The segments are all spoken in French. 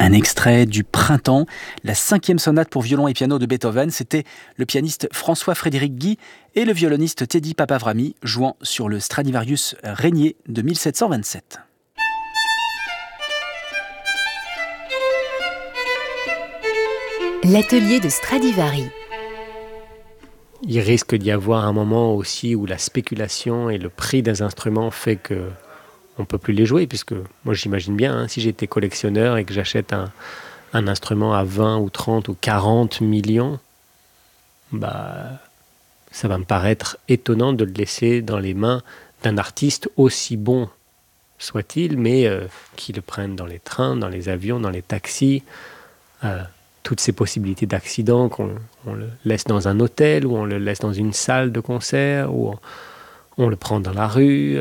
Un extrait du Printemps, la 5e sonate pour violon et piano de Beethoven. C'était le pianiste François-Frédéric Guy et le violoniste Teddy Papavrami jouant sur le Stradivarius Régnier de 1727. L'atelier de Stradivari. Il risque d'y avoir un moment aussi où la spéculation et le prix des instruments fait que on ne peut plus les jouer, puisque moi j'imagine bien, si j'étais collectionneur et que j'achète un instrument à 20 ou 30 ou 40 millions, ça va me paraître étonnant de le laisser dans les mains d'un artiste aussi bon soit-il, mais qui le prenne dans les trains, dans les avions, dans les taxis, toutes ces possibilités d'accident, qu'on le laisse dans un hôtel, ou on le laisse dans une salle de concert, ou on le prend dans la rue.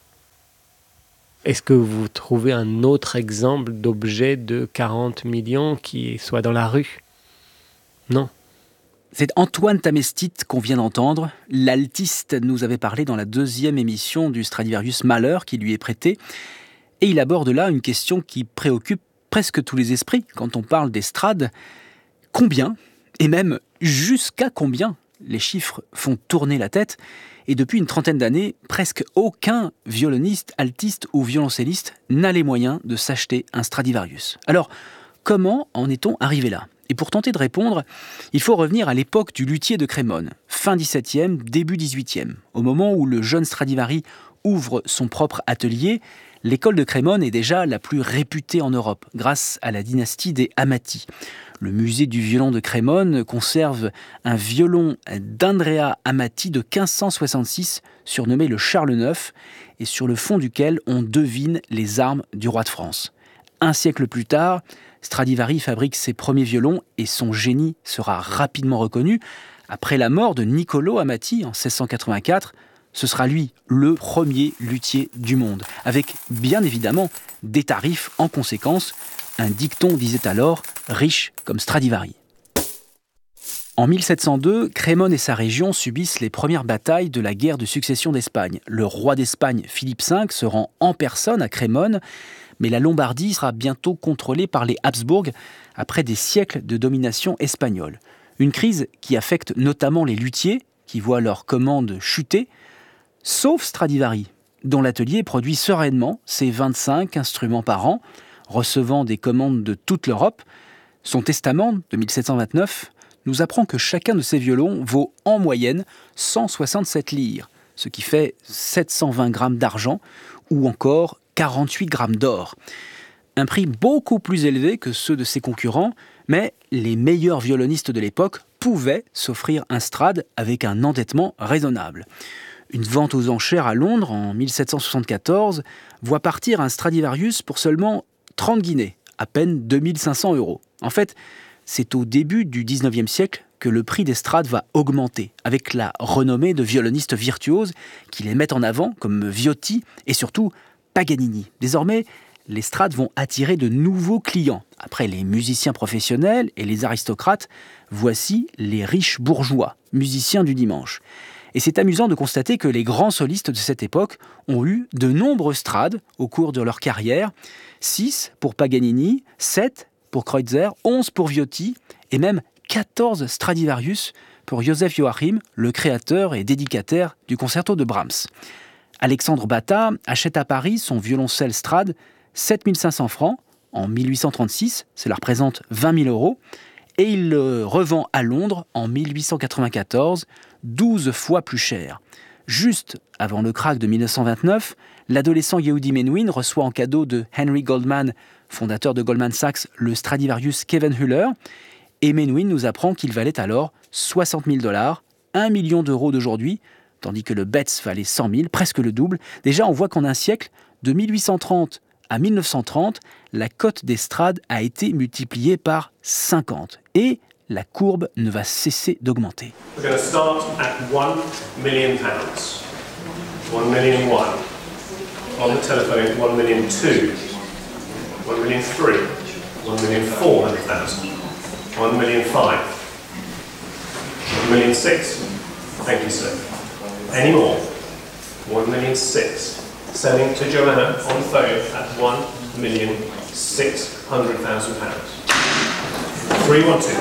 Est-ce que vous trouvez un autre exemple d'objet de 40 millions qui soit dans la rue ? Non. C'est Antoine Tamestit qu'on vient d'entendre. L'altiste nous avait parlé dans la 2e émission du Stradivarius Malheur qui lui est prêté. Et il aborde là une question qui préoccupe presque tous les esprits quand on parle d'estrade. Combien, et même jusqu'à combien, les chiffres font tourner la tête. Et depuis une trentaine d'années, presque aucun violoniste, altiste ou violoncelliste n'a les moyens de s'acheter un Stradivarius. Alors, comment en est-on arrivé là ? Et pour tenter de répondre, il faut revenir à l'époque du luthier de Crémone, fin 17e, début 18e. Au moment où le jeune Stradivari ouvre son propre atelier, l'école de Crémone est déjà la plus réputée en Europe, grâce à la dynastie des Amati. Le musée du violon de Crémone conserve un violon d'Andrea Amati de 1566, surnommé le Charles IX, et sur le fond duquel on devine les armes du roi de France. Un siècle plus tard, Stradivari fabrique ses premiers violons et son génie sera rapidement reconnu. Après la mort de Niccolò Amati en 1684, ce sera lui le premier luthier du monde, avec bien évidemment des tarifs en conséquence. Un dicton disait alors « riche comme Stradivari ». En 1702, Crémone et sa région subissent les premières batailles de la guerre de succession d'Espagne. Le roi d'Espagne, Philippe V, se rend en personne à Crémone, mais la Lombardie sera bientôt contrôlée par les Habsbourg après des siècles de domination espagnole. Une crise qui affecte notamment les luthiers, qui voient leurs commandes chuter, sauf Stradivari, dont l'atelier produit sereinement ses 25 instruments par an, recevant des commandes de toute l'Europe. Son testament de 1729 nous apprend que chacun de ces violons vaut en moyenne 167 lires, ce qui fait 720 grammes d'argent ou encore 48 grammes d'or. Un prix beaucoup plus élevé que ceux de ses concurrents, mais les meilleurs violonistes de l'époque pouvaient s'offrir un Strad avec un endettement raisonnable. Une vente aux enchères à Londres en 1774 voit partir un Stradivarius pour seulement 30 guinées, à peine 2500 €. En fait, c'est au début du 19e siècle que le prix des Strades va augmenter, avec la renommée de violonistes virtuoses qui les mettent en avant, comme Viotti et surtout Paganini. Désormais, les Strades vont attirer de nouveaux clients. Après les musiciens professionnels et les aristocrates, voici les riches bourgeois, musiciens du dimanche. Et c'est amusant de constater que les grands solistes de cette époque ont eu de nombreux Strades au cours de leur carrière. 6 pour Paganini, 7 pour Kreutzer, 11 pour Viotti et même 14 Stradivarius pour Joseph Joachim, le créateur et dédicataire du concerto de Brahms. Alexandre Bata achète à Paris son violoncelle Strad 7500 francs en 1836, cela représente 20 000 €, et il le revend à Londres en 1894, 12 fois plus cher. Juste avant le krach de 1929, l'adolescent Yehudi Menuhin reçoit en cadeau de Henry Goldman, fondateur de Goldman Sachs, le Stradivarius Khevenhuller, et Menuhin nous apprend qu'il valait alors 60 000 $, 1 million d'euros d'aujourd'hui, tandis que le Betz valait 100 000, presque le double. Déjà, on voit qu'en un siècle, de 1830 à 1930, la cote des Strades a été multipliée par 50. Et la courbe ne va cesser d'augmenter. We're going to start at £1 million. 1 million one. On the telephone, 1 million two. 1 million three. 1 million 400,000. 1 million five. 1 million six. Thank you, sir. Any more? 1 million six. Selling to Joanna on the phone at 1 312.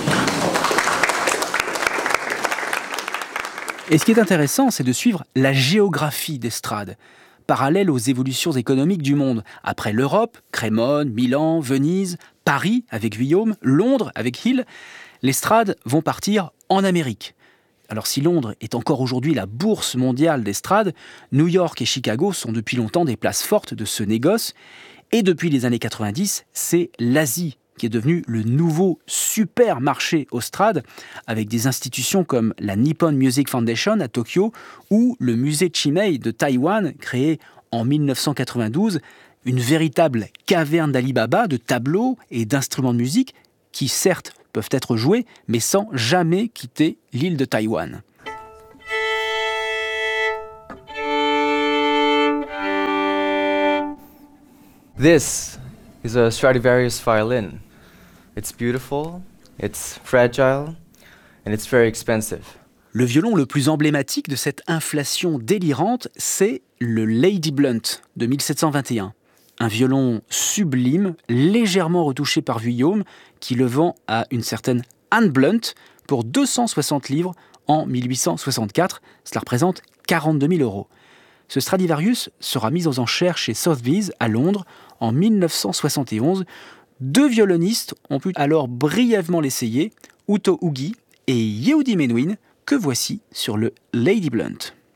Et ce qui est intéressant, c'est de suivre la géographie d'estrade, parallèle aux évolutions économiques du monde. Après l'Europe, Crémone, Milan, Venise, Paris avec Vuillaume, Londres avec Hill, les estrades vont partir en Amérique. Alors si Londres est encore aujourd'hui la bourse mondiale d'estrade, New York et Chicago sont depuis longtemps des places fortes de ce négoce. Et depuis les années 90, c'est l'Asie qui est devenu le nouveau supermarché estrade, avec des institutions comme la Nippon Music Foundation à Tokyo ou le musée Chimei de Taïwan, créé en 1992, une véritable caverne d'Alibaba de tableaux et d'instruments de musique qui certes peuvent être joués, mais sans jamais quitter l'île de Taïwan. This is a Stradivarius violin. It's beautiful, it's fragile, and it's very expensive. Le violon le plus emblématique de cette inflation délirante, c'est le Lady Blunt de 1721. Un violon sublime, légèrement retouché par Vuillaume, qui le vend à une certaine Anne Blunt pour 260 livres en 1864. Cela représente 42 000 euros. Ce Stradivarius sera mis aux enchères chez Sotheby's à Londres en 1971. Deux violonistes ont pu alors brièvement l'essayer, Uto Ugi et Yehudi Menuhin, que voici sur le Lady Blunt.